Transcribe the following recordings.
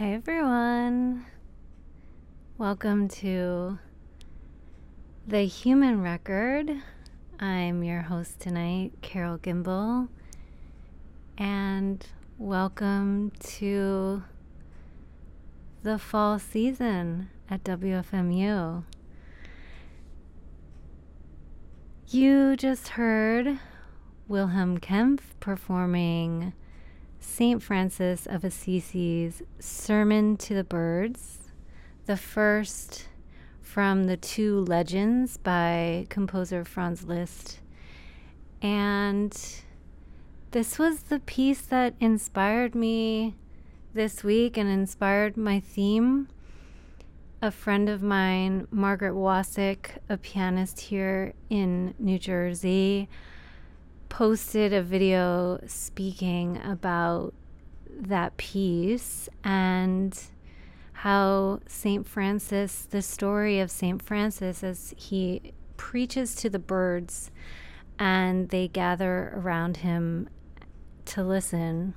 Hi everyone. Welcome to The Human Record. I'm your host tonight, Carol Gimbel, and welcome to the fall season at WFMU. You just heard Wilhelm Kempff performing St. Francis of Assisi's Sermon to the Birds, the first from the two Legends by composer Franz Liszt. And this was the piece that inspired me this week and inspired my theme. A friend of mine, Margaret Wasik, a pianist here in New Jersey, posted a video speaking about that piece and how St. Francis, the story of St. Francis as he preaches to the birds and they gather around him to listen.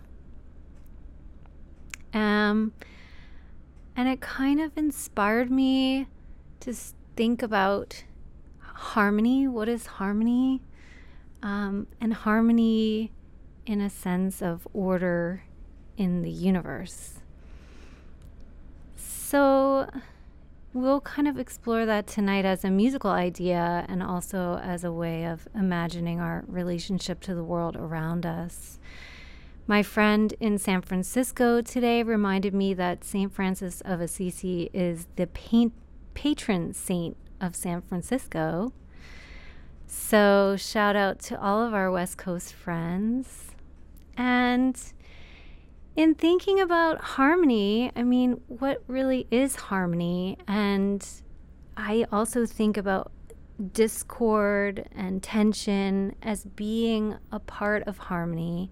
And it kind of inspired me to think about harmony. What is harmony? And harmony in a sense of order in the universe. So we'll kind of explore that tonight as a musical idea and also as a way of imagining our relationship to the world around us. My friend in San Francisco today reminded me that St. Francis of Assisi is the patron saint of San Francisco. So shout out to all of our West Coast friends. And in thinking about harmony, I mean, what really is harmony? And I also think about discord and tension as being a part of harmony.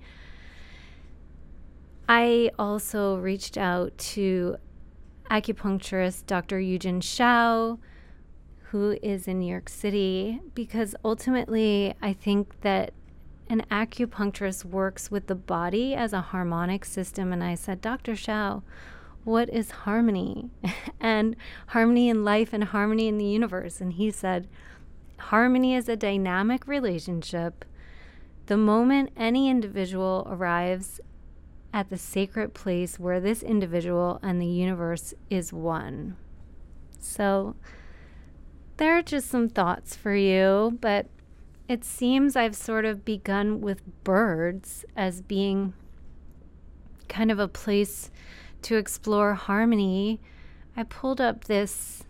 I also reached out to acupuncturist Dr. Yujin Shao, who is in New York City, because ultimately I think that an acupuncturist works with the body as a harmonic system. And I said, Dr. Shao, what is harmony? And harmony in life and harmony in the universe. And he said, harmony is a dynamic relationship. The moment any individual arrives at the sacred place where this individual and the universe is one. So there are just some thoughts for you, but it seems I've sort of begun with birds as being kind of a place to explore harmony. I pulled up this,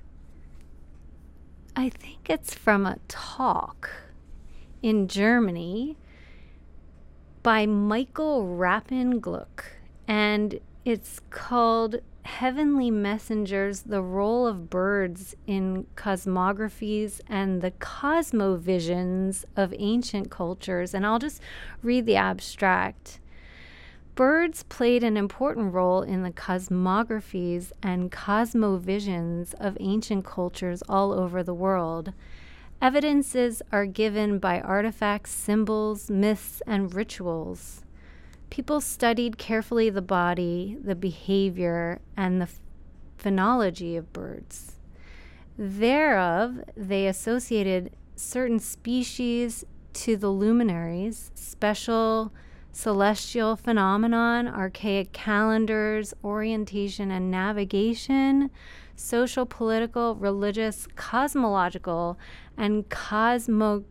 I think it's from a talk in Germany by Michael Rappengluck, and it's called Heavenly Messengers, the Role of Birds in Cosmographies and the Cosmovisions of Ancient Cultures. And I'll just read the abstract. Birds played an important role in the cosmographies and cosmovisions of ancient cultures all over the world. Evidences are given by artifacts, symbols, myths, and rituals. People studied carefully the body, the behavior, and the phonology of birds. Thereof, they associated certain species to the luminaries, special celestial phenomenon, archaic calendars, orientation and navigation, social, political, religious, cosmological, and cosmogonical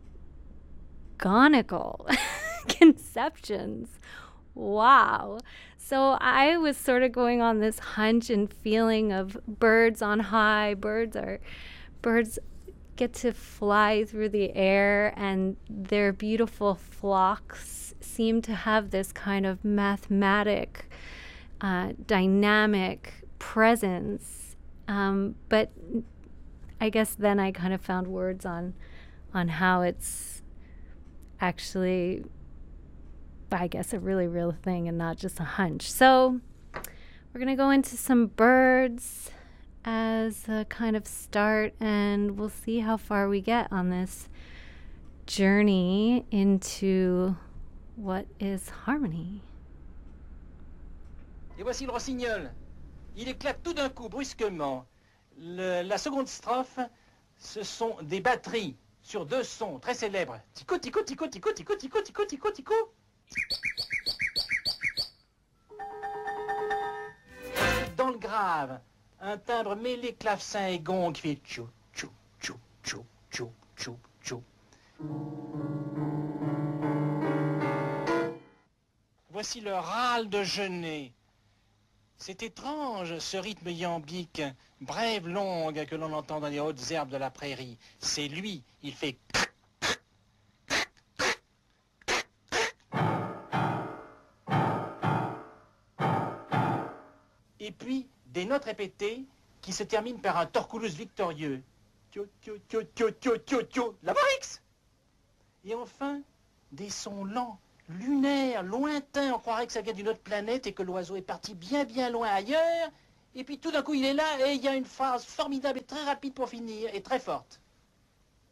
conceptions. Wow. So I was sort of going on this hunch and feeling of birds on high. Birds get to fly through the air, and their beautiful flocks seem to have this kind of mathematic, dynamic presence. But I guess then I kind of found words on how it's actually, I guess, a really real thing and not just a hunch. So we're going to go into some birds as a kind of start, and we'll see how far we get on this journey into what is harmony. Et voici le rossignol. il éclate tout d'un coup, brusquement. La seconde strophe, ce sont des batteries sur deux sons très célèbres. Tico, tico, tico, tico, tico, tico, tico, tico, tico. Dans le grave, un timbre mêlé clavecin et gong qui fait tchou, tchou, tchou, tchou, tchou, tchou, tchou. Voici le râle de Genet. C'est étrange, ce rythme iambique, brève, longue, que l'on entend dans les hautes herbes de la prairie. C'est lui, il fait... Et puis, des notes répétées qui se terminent par un torculus victorieux. Tio, tio, tio, tio, tio, tio, tio, la Morix. Et enfin, des sons lents, lunaires, lointains. On croirait que ça vient d'une autre planète et que l'oiseau est parti bien bien loin ailleurs. Et puis tout d'un coup il est là et il y a une phrase formidable et très rapide pour finir et très forte.